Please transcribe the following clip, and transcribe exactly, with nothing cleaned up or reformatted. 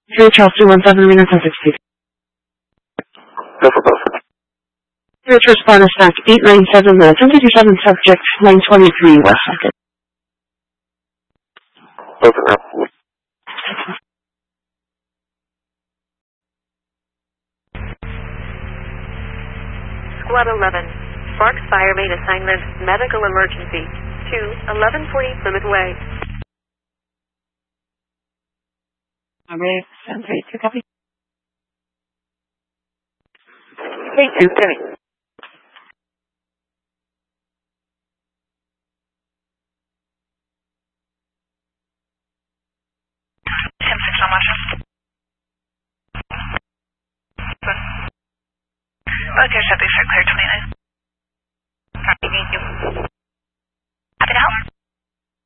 Three Charles two one seven Reno ten sixty. Go for both. Three Responder stack eight nine seven uh, ten fifty-seven subject line twenty-three West Second. Both are up. Squad eleven. Sparks Fire Main Assignment, Medical Emergency. two eleven forty Plymouth Way. Alright, seven three two copy. Thank you, Penny. ten six, how much? Okay, seventy-six, clear twenty-nine. Alright, thank you.